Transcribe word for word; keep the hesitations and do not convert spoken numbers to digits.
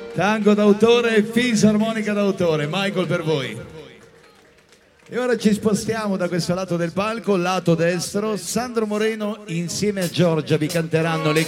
Tango d'autore e fisarmonica d'autore. Michael, per voi. E ora ci spostiamo da questo lato del palco, lato destro. Sandro Moreno insieme a Giorgia vi canteranno le